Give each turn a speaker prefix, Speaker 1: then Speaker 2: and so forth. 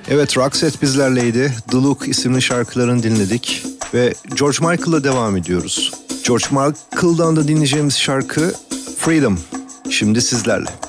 Speaker 1: Evet, Roxette bizlerleydi. The Look isimli şarkılarını dinledik ve George Michael'la devam ediyoruz. George Michael'dan da dinleyeceğimiz şarkı Freedom. Şimdi sizlerle.